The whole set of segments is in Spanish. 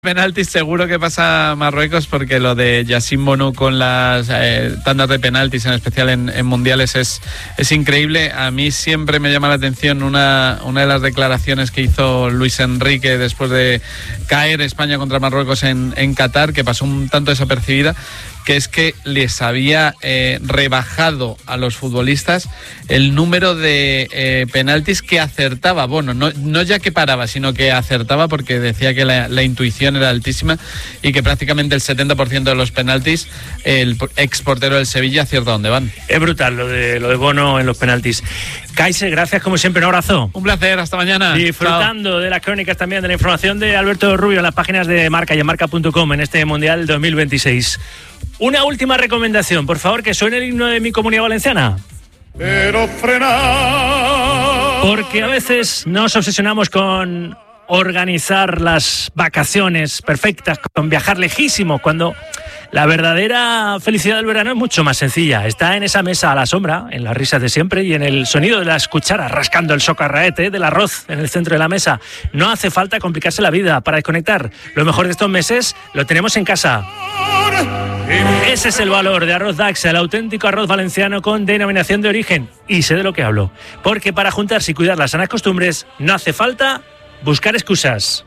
Penaltis seguro que pasa Marruecos, porque lo de Yassine Bonu con las tandas de penaltis, en especial en mundiales, es increíble. A mí siempre me llama la atención una de las declaraciones que hizo Luis Enrique después de caer España contra Marruecos en Qatar, que pasó un tanto desapercibida, que es que les había rebajado a los futbolistas el número de penaltis que acertaba Bono, no ya que paraba, sino que acertaba, porque decía que la intuición era altísima y que prácticamente el 70% de los penaltis el ex portero del Sevilla acierta dónde van. Es brutal lo de Bono en los penaltis. Kaiser, gracias como siempre, un abrazo. Un placer, hasta mañana. Disfrutando de las crónicas también, de la información de Alberto Rubio en las páginas de Marca y en Marca.com en este Mundial 2026. Una última recomendación, por favor, que suene el himno de mi Comunidad Valenciana. Pero frenar. Porque a veces nos obsesionamos con organizar las vacaciones perfectas, con viajar lejísimo, cuando la verdadera felicidad del verano es mucho más sencilla. Está en esa mesa a la sombra, en las risas de siempre y en el sonido de las cucharas rascando el socarraete del arroz en el centro de la mesa. No hace falta complicarse la vida para desconectar. Lo mejor de estos meses lo tenemos en casa. Ese es el valor de Arroz Daxa, el auténtico arroz valenciano con denominación de origen. Y sé de lo que hablo, porque para juntarse y cuidar las sanas costumbres no hace falta buscar excusas.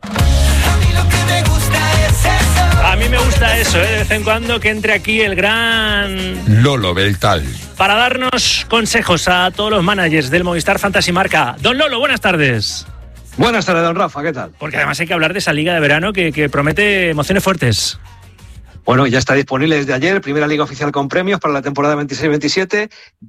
A mí me gusta eso, de vez en cuando que entre aquí el gran Lolo Beltal para darnos consejos a todos los managers del Movistar Fantasy Marca. Don Lolo, buenas tardes. Buenas tardes, don Rafa, ¿qué tal? Porque además hay que hablar de esa liga de verano que promete emociones fuertes. Bueno, ya está disponible desde ayer, primera liga oficial con premios para la temporada 26-27,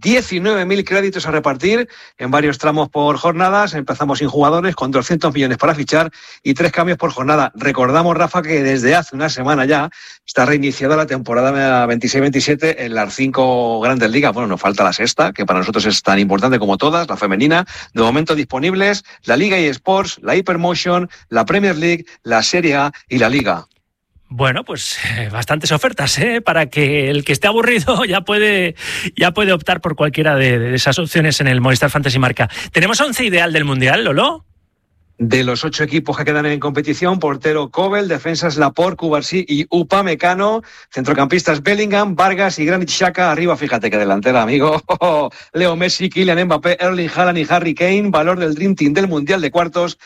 19.000 créditos a repartir en varios tramos por jornadas. Empezamos sin jugadores, con 200 millones para fichar y 3 cambios por jornada. Recordamos, Rafa, que desde hace una semana ya está reiniciada la temporada 26-27 en las 5 grandes ligas. Bueno, nos falta la sexta, que para nosotros es tan importante como todas, la femenina. De momento disponibles la Liga eSports, la Hypermotion, la Premier League, la Serie A y la Liga. Bueno, pues bastantes ofertas, para que el que esté aburrido ya puede optar por cualquiera de esas opciones en el Movistar Fantasy Marca. ¿Tenemos 11 ideal del Mundial, Lolo? De los 8 equipos que quedan en competición, portero Kobel, defensas Laporte, Cubarsí y Upamecano, centrocampistas Bellingham, Vargas y Granit Xhaka, arriba fíjate que delantera, amigo, Leo Messi, Kylian Mbappé, Erling Haaland y Harry Kane, valor del Dream Team del Mundial de cuartos,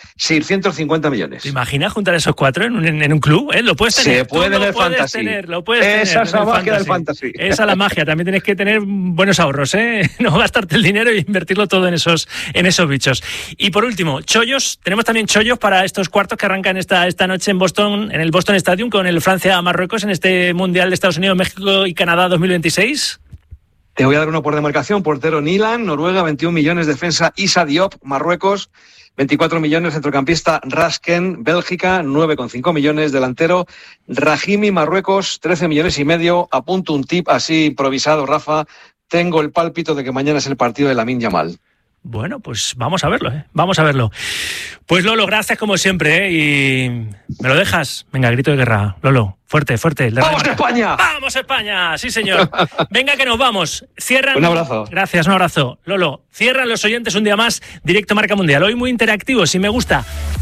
650 millones. ¿Te imaginas juntar esos 4 en un club? Lo puedes tener. Se puede en el Fantasy. Esa es la magia del Fantasy. Esa es la magia, también tienes que tener buenos ahorros, no gastarte el dinero y invertirlo todo en esos bichos. Y por último, chollos, tenemos también chollos para estos cuartos que arrancan esta noche en Boston, en el Boston Stadium, con el Francia-Marruecos en este Mundial de Estados Unidos, México y Canadá 2026. Te voy a dar uno por demarcación. Portero Nilan, Noruega, 21 millones. Defensa Issa Diop, Marruecos, 24 millones. Centrocampista Rasken, Bélgica, 9,5 millones. Delantero Rahimi, Marruecos, 13 millones y medio. Apunto un tip así improvisado, Rafa. Tengo el pálpito de que mañana es el partido de Lamine Yamal. Bueno, pues vamos a verlo, vamos a verlo. Pues Lolo, gracias como siempre, y ¿me lo dejas? Venga, grito de guerra, Lolo, fuerte. ¡Vamos España! ¡Vamos España! Sí, señor. Venga, que nos vamos. Cierran. Un abrazo. Gracias, un abrazo. Lolo, cierran los oyentes un día más, Directo Marca Mundial. Hoy muy interactivo, si me gusta.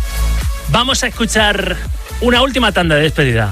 Vamos a escuchar una última tanda de despedida.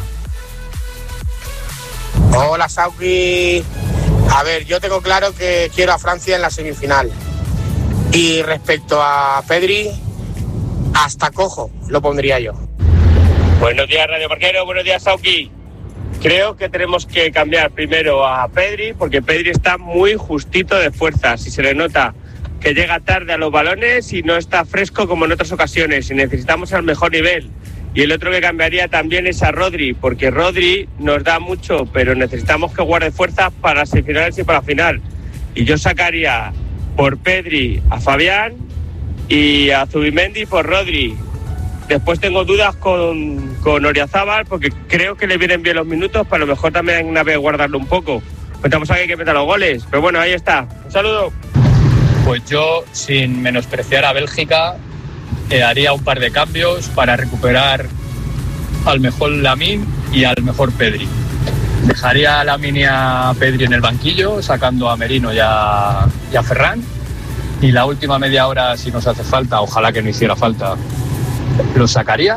Hola, Sauki. A ver, yo tengo claro que quiero a Francia en la semifinal. Y respecto a Pedri, hasta cojo lo pondría yo. Buenos días, Radio Marquero. Buenos días, Sauki. Creo que tenemos que cambiar primero a Pedri, porque Pedri está muy justito de fuerzas y se le nota que llega tarde a los balones y no está fresco como en otras ocasiones, y necesitamos al mejor nivel. Y el otro que cambiaría también es a Rodri, porque Rodri nos da mucho, pero necesitamos que guarde fuerzas para las semifinales y para la final. Y yo sacaría por Pedri a Fabián y a Zubimendi por Rodri. Después tengo dudas con Oriazábal, porque creo que le vienen bien los minutos, pero a lo mejor también hay que guardarlo un poco. Pensamos que hay que meter los goles, pero bueno, ahí está. Un saludo. Pues yo, sin menospreciar a Bélgica, haría un par de cambios para recuperar al mejor Lamine y al mejor Pedri. Dejaría a Lamine y a Pedri en el banquillo, sacando a Merino y a Ferran. Y la última media hora, si nos hace falta, ojalá que no hiciera falta, los sacaría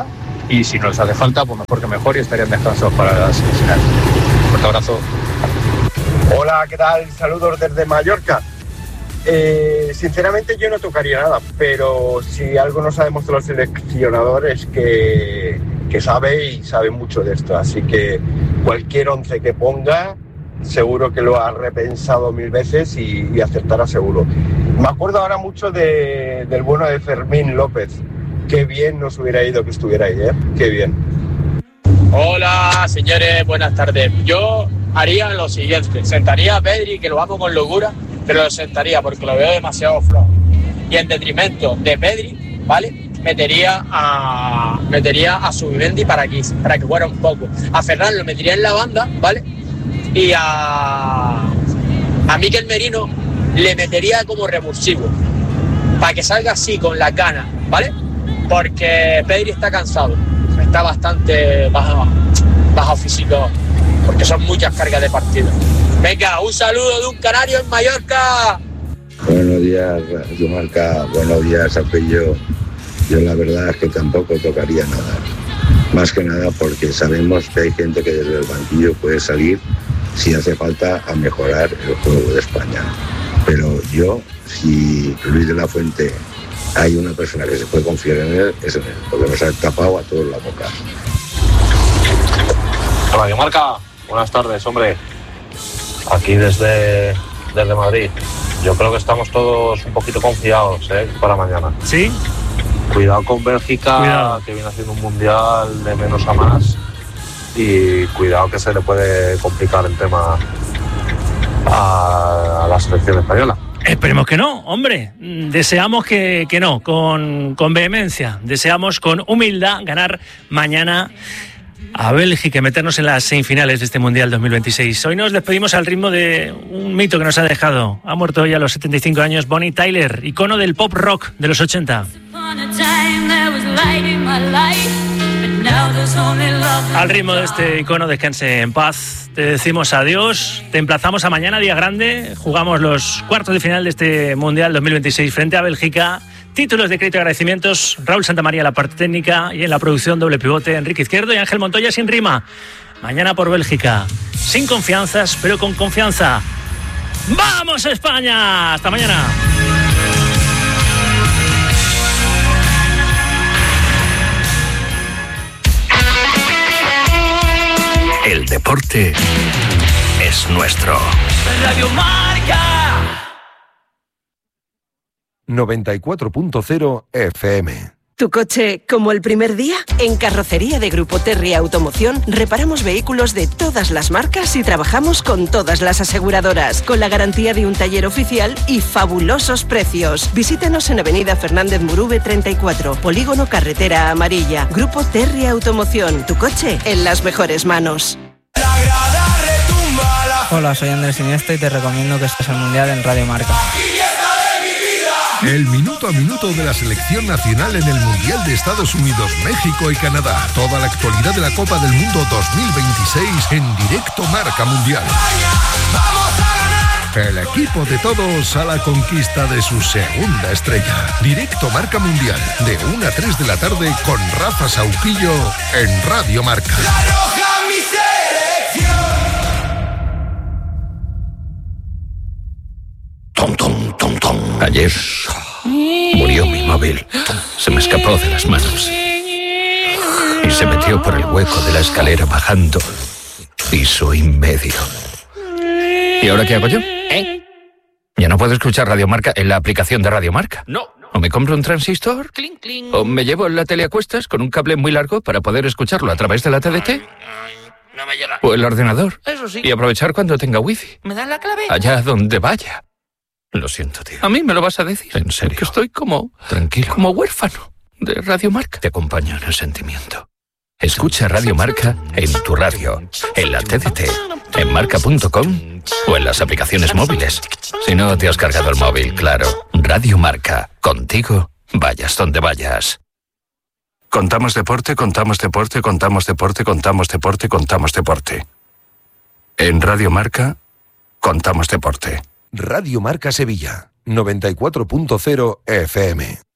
y si nos hace falta, pues mejor que mejor y estarían descansados para la semifinal. Un fuerte abrazo. Hola, ¿qué tal? Saludos desde Mallorca. Sinceramente yo no tocaría nada, pero si algo nos ha demostrado el seleccionador es que sabe mucho de esto, así que cualquier 11 que ponga seguro que lo ha repensado 1000 veces y acertará seguro. Me acuerdo ahora mucho del bueno de Fermín López. Qué bien nos hubiera ido que estuviera ahí, ¿eh? Qué bien. Hola, señores, buenas tardes. Yo haría lo siguiente: sentaría a Pedri, que lo amo con locura, pero lo sentaría porque lo veo demasiado flojo. Y en detrimento de Pedri, ¿vale?, metería a Zubimendi para que fuera un poco. A Ferran lo metería en la banda, ¿vale? Y a Mikel Merino le metería como revulsivo, para que salga así con la gana, ¿vale? Porque Pedri está cansado, está bastante bajo físico, porque son muchas cargas de partido. Venga, un saludo de un canario en Mallorca. Buenos días, Radio Marca. Buenos días, Apello. Yo la verdad es que tampoco tocaría nada. Más que nada porque sabemos que hay gente que desde el banquillo puede salir, si hace falta, a mejorar el juego de España. Pero yo, si Luis de la Fuente, hay una persona que se puede confiar en él, es en él, porque nos ha tapado a todos la boca. Radio Marca, buenas tardes, hombre. Aquí desde Madrid. Yo creo que estamos todos un poquito confiados, para mañana. ¿Sí? Cuidado con Bélgica, cuidado, que viene haciendo un mundial de menos a más. Y cuidado que se le puede complicar el tema a la selección española. Esperemos que no, hombre. Deseamos que no, con vehemencia. Deseamos con humildad ganar mañana a Bélgica y meternos en las semifinales de este Mundial 2026. Hoy nos despedimos al ritmo de un mito que nos ha dejado. Ha muerto hoy a los 75 años Bonnie Tyler, icono del pop rock de los 80. Al ritmo de este icono, descanse en paz. Te decimos adiós, te emplazamos a mañana, día grande. Jugamos los cuartos de final de este Mundial 2026 frente a Bélgica. Títulos de crédito y agradecimientos: Raúl Santamaría en la parte técnica, y en la producción doble pivote Enrique Izquierdo y Ángel Montoya sin rima. Mañana por Bélgica, sin confianzas, pero con confianza. ¡Vamos España! ¡Hasta mañana! El deporte es nuestro. Radio Marca 94.0 FM. ¿Tu coche como el primer día? En Carrocería de Grupo Terry Automoción reparamos vehículos de todas las marcas y trabajamos con todas las aseguradoras, con la garantía de un taller oficial y fabulosos precios. Visítanos en Avenida Fernández Murube 34, Polígono Carretera Amarilla. Grupo Terry Automoción, tu coche en las mejores manos. Hola, soy Andrés Iniesta y te recomiendo que estés al Mundial en Radio Marca. El minuto a minuto de la selección nacional en el Mundial de Estados Unidos, México y Canadá. Toda la actualidad de la Copa del Mundo 2026 en directo Marca Mundial. El equipo de todos a la conquista de su segunda estrella. Directo Marca Mundial, de 1 a 3 de la tarde con Rafa Sauquillo en Radio Marca. Ayer murió mi móvil. Se me escapó de las manos y se metió por el hueco de la escalera bajando piso y medio. ¿Y ahora qué hago yo? ¿Ya no puedo escuchar Radio Marca en la aplicación de Radio Marca? No. ¿O me compro un transistor? ¿O me llevo la tele a cuestas con un cable muy largo para poder escucharlo a través de la TDT? No me llega. ¿O el ordenador? Eso sí. Y aprovechar cuando tenga wifi. ¿Me das la clave? Allá donde vaya. Lo siento, tío. ¿A mí me lo vas a decir? ¿En serio? Que estoy como... Tranquilo. Como huérfano de Radio Marca. Te acompaño en el sentimiento. Escucha Radio Marca en tu radio, en la TDT, en marca.com o en las aplicaciones móviles. Si no te has cargado el móvil, claro. Radio Marca. Contigo, vayas donde vayas. Contamos deporte, contamos deporte, contamos deporte, contamos deporte, contamos deporte. En Radio Marca, contamos deporte. Radio Marca Sevilla, 94.0 FM.